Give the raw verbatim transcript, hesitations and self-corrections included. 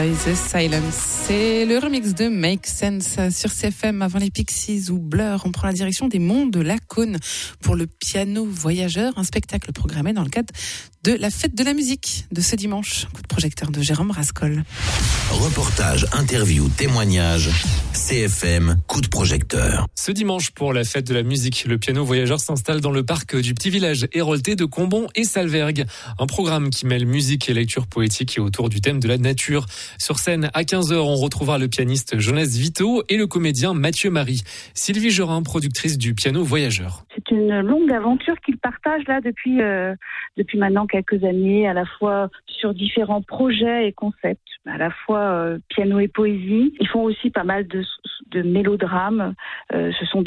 The Silence, c'est le remix de Make Sense sur C F M avant les Pixies ou Blur. On prend la direction des Monts de Lacaune pour le piano voyageur, un spectacle programmé dans le cadre de la fête de la musique de ce dimanche. Coup de projecteur de Jérôme Rascol. Reportage, interview, témoignage, C F M, coup de projecteur. Ce dimanche, pour la fête de la musique, le piano voyageur s'installe dans le parc du petit village hérolté de Combon et Salvergue. Un programme qui mêle musique et lecture poétique et autour du thème de la nature. Sur scène, à quinze heures, on retrouvera le pianiste Jonas Vito et le comédien Mathieu Marie. Sylvie Jorin, productrice du piano voyageur. C'est une longue aventure qu'ils partagent là depuis, euh, depuis maintenant quelques années, à la fois sur différents projets et concepts, à la fois euh, piano et poésie. Ils font aussi pas mal de, de mélodrames. Euh, ce sont